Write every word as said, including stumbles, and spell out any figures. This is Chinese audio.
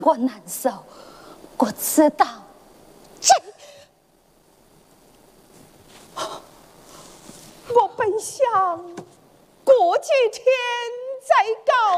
我难受，我知道。这， 我本想过几天再告